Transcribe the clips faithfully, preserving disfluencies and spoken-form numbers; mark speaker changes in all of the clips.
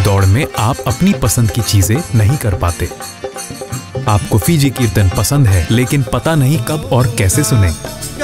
Speaker 1: दौड़ में आप अपनी पसंद की चीजें नहीं कर पाते। आपको फीजी कीर्तन पसंद है लेकिन पता नहीं कब और कैसे सुने।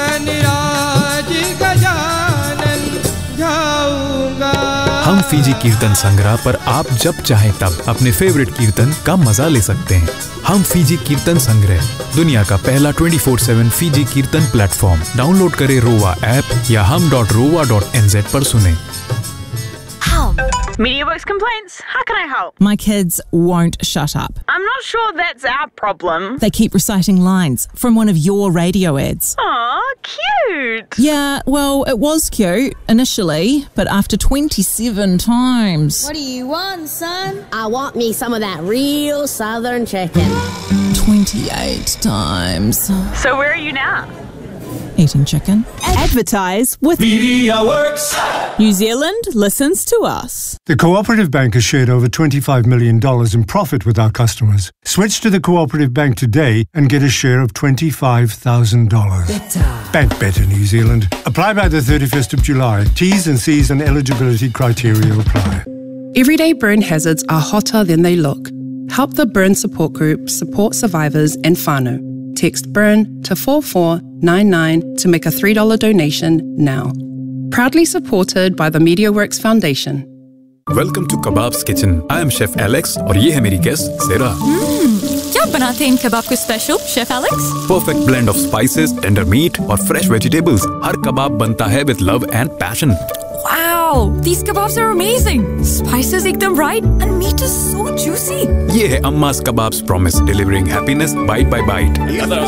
Speaker 1: हम फीजी कीर्तन संग्रह पर आप जब चाहें तब अपने फेवरेट कीर्तन का मजा ले सकते हैं। हम फीजी कीर्तन संग्रह, दुनिया का पहला ट्वेंटी फोर सेवन फीजी कीर्तन प्लेटफॉर्म। डाउनलोड करें रोवा ऐप या हम डॉट रोवा डॉट एन जेड पर सुने।
Speaker 2: MediaWorks complaints. How can I help?
Speaker 3: My kids won't shut up.
Speaker 2: I'm not sure that's our problem.
Speaker 3: They keep reciting lines from one of your radio ads.
Speaker 2: Aw, cute.
Speaker 3: Yeah, well, it was cute initially, but after twenty-seven times.
Speaker 4: What do you want, son? I want me some of that real southern chicken.
Speaker 3: twenty-eight times.
Speaker 2: So where are you now?
Speaker 3: Eating chicken.
Speaker 5: Advertise with
Speaker 6: MediaWorks.
Speaker 5: New Zealand listens to us.
Speaker 7: The Cooperative Bank has shared over twenty-five million dollars in profit with our customers. Switch to the Cooperative Bank today and get a share of twenty-five thousand dollars. Better. Bank better, New Zealand. Apply by the thirty-first of July. T's and C's and eligibility criteria apply.
Speaker 8: Everyday burn hazards are hotter than they look. Help the Burn Support Group support survivors and whānau. Text BURN to four four nine nine to make a three dollars donation now. Proudly supported by the MediaWorks Foundation.
Speaker 1: Welcome to Kebab's Kitchen. I am Chef Alex और ये है मेरी guest Sarah.
Speaker 9: क्या बनाते हैं इन कबाब को special, chef Alex?
Speaker 1: Perfect blend of spices, tender meat और fresh vegetables. हर कबाब बनता है with love and passion.
Speaker 9: Wow, these kebabs are amazing. Spices एकदम right and meat is so juicy.
Speaker 1: ये है Amma's Kebabs Promise, delivering happiness bite by bite.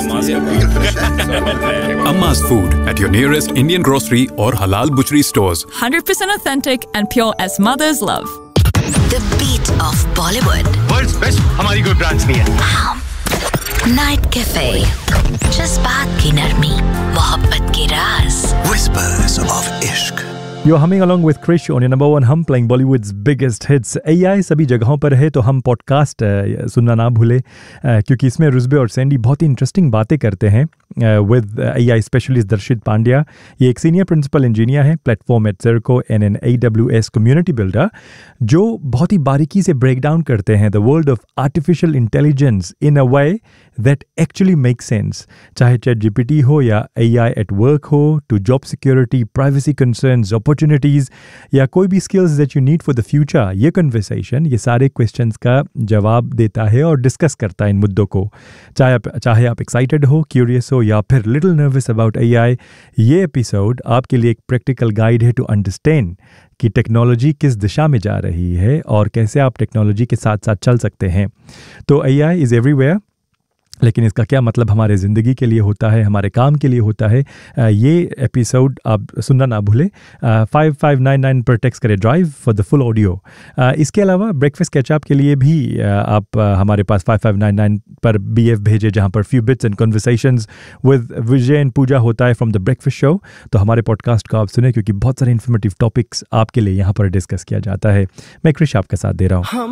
Speaker 1: Amma's Food at your nearest Indian grocery or halal butchery stores.
Speaker 9: one hundred percent authentic and pure as mother's love.
Speaker 10: The beat of Bollywood.
Speaker 6: World's best हमारी कोई branch नहीं है.
Speaker 10: Night Cafe. जज्बात की नरमी, मोहब्बत के राज.
Speaker 11: Whispers of Ishq.
Speaker 12: You're humming along with Krish on your number one hum playing Bollywood's biggest hits. A I सभी जगहों पर है तो हम पॉडकास्ट सुनना ना भूले क्योंकि इसमें रुजबे और सैंडी बहुत ही इंटरेस्टिंग बातें करते हैं विद A I स्पेशलिस्ट दर्शित पांड्या। ये एक सीनियर प्रिंसिपल इंजीनियर है platform eight Zerko and N A W S community builder जो बहुत ही बारीकी से ब्रेक डाउन करते हैं the world of artificial intelligence in a way that actually make sense. चाहे चैट जी पी टी हो या A I एट वर्क हो, to job security, privacy concerns, opportunities या कोई भी skills that you need for the future, ये conversation ये सारे क्वेश्चंस का जवाब देता है और डिस्कस करता है इन मुद्दों को। चाहे आप चाहे आप एक्साइटेड हो, क्यूरियस हो या फिर little nervous about A I, ये एपिसोड आपके लिए एक प्रैक्टिकल गाइड है टू अंडरस्टैंड कि टेक्नोलॉजी किस दिशा में जा रही है और कैसे आप टेक्नोलॉजी के साथ साथ चल सकते हैं। तो A I इज़ एवरीवेयर, लेकिन इसका क्या मतलब हमारे ज़िंदगी के लिए होता है, हमारे काम के लिए होता है, ये एपिसोड आप सुनना ना भूलें। फाइव फाइव नाइन नाइन पर टेक्स्ट करें drive for the full audio. इसके अलावा ब्रेकफास्ट कैचअप के लिए भी आप हमारे पास फाइव फाइव नाइन नाइन पर बी एफ भेजे जहाँ पर few bits and conversations with Vijay and पूजा होता है फ्रॉम द ब्रेकफास्ट शो। तो हमारे पॉडकास्ट को आप सुने क्योंकि बहुत सारे इन्फॉर्मेटिव टॉपिक्स आपके लिए यहाँ पर डिस्कस किया जाता है। मैं कृष आपका साथ दे रहा हूँ।